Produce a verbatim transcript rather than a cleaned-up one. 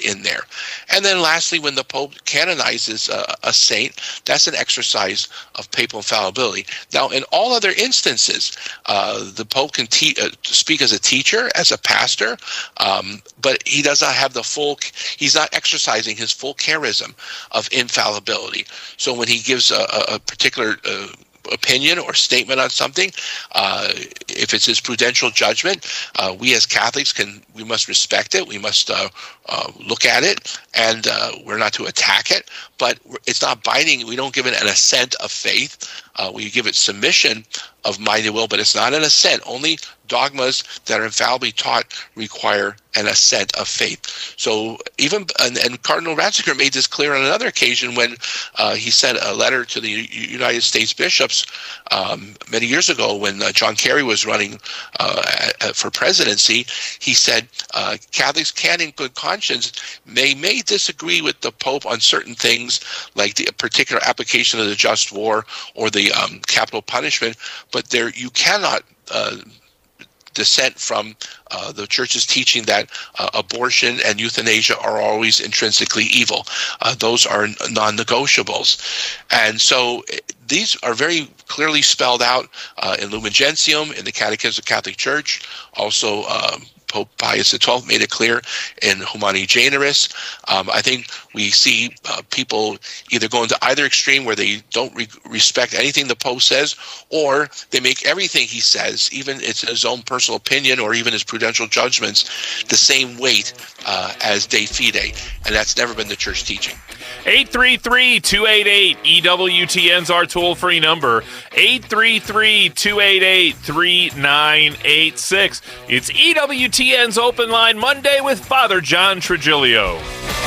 in there. And then lastly, when the Pope canonizes a, a saint, that's an exercise of papal infallibility. Now, in all other instances, uh, the Pope can te- uh, speak as a teacher, as a pastor, um, but he does not have the full, he's not exercising his full charism of infallibility. So when he gives a, a particular uh, opinion or statement on something, uh, if it's his prudential judgment, uh, we as Catholics can, we must respect it. We must uh, uh, look at it, and uh, we're not to attack it, but it's not binding. We don't give it an assent of faith. Uh, we give it submission of mind and will, but it's not an assent. Only dogmas that are infallibly taught require an assent of faith. So even, and, and Cardinal Ratzinger made this clear on another occasion when uh, he sent a letter to the U- United States bishops um, many years ago when uh, John Kerry was running uh, at, for presidency. He said, uh, Catholics can in good conscience, they may disagree with the Pope on certain things, like the particular application of the just war or the um, capital punishment, but there you cannot uh, dissent from uh, the Church's teaching that uh, abortion and euthanasia are always intrinsically evil. Uh, those are non-negotiables. And so these are very clearly spelled out uh, in Lumen Gentium, in the Catechism of the Catholic Church, also um, Pope Pius the twelfth made it clear in Humani Generis. Um, I think we see uh, people either go into either extreme where they don't re- respect anything the Pope says, or they make everything he says, even it's his own personal opinion or even his prudential judgments, the same weight uh, as De Fide. And that's never been the Church teaching. eight three three, two eight eight, E W T N's our toll-free number. eight three three, two eight eight, three nine eight six. It's E W T N's Open Line Monday with Father John Trigilio.